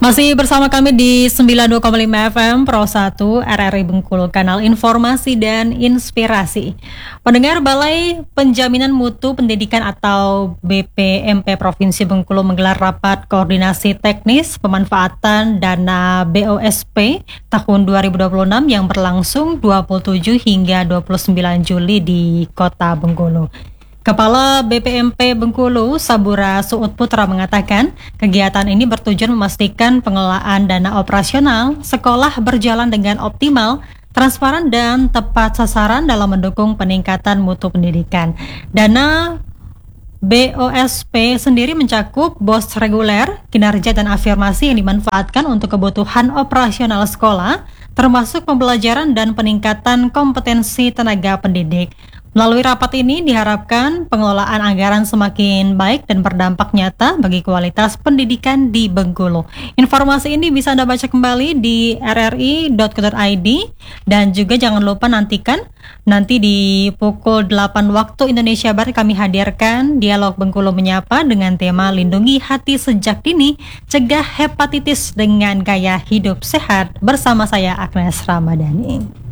Masih bersama kami di 92,5 FM Pro 1 RRI Bengkulu, kanal informasi dan inspirasi. Pendengar, Balai Penjaminan Mutu Pendidikan atau BPMP Provinsi Bengkulu menggelar rapat koordinasi teknis pemanfaatan dana BOSP tahun 2026 yang berlangsung 27 hingga 29 Juli di Kota Bengkulu. Kepala BPMP Bengkulu, Sabura Suud Putra mengatakan, kegiatan ini bertujuan memastikan pengelolaan dana operasional sekolah berjalan dengan optimal, transparan dan tepat sasaran dalam mendukung peningkatan mutu pendidikan. Dana BOSP sendiri mencakup BOS reguler, kinerja dan afirmasi yang dimanfaatkan untuk kebutuhan operasional sekolah, termasuk pembelajaran dan peningkatan kompetensi tenaga pendidik. Melalui rapat ini diharapkan pengelolaan anggaran semakin baik dan berdampak nyata bagi kualitas pendidikan di Bengkulu. Informasi ini bisa Anda baca kembali di rri.co.id dan juga jangan lupa nantikan nanti di pukul 8 waktu Indonesia Barat kami hadirkan Dialog Bengkulu Menyapa dengan tema Lindungi Hati Sejak Dini, Cegah Hepatitis dengan Gaya Hidup Sehat bersama saya Agnes Ramadhani.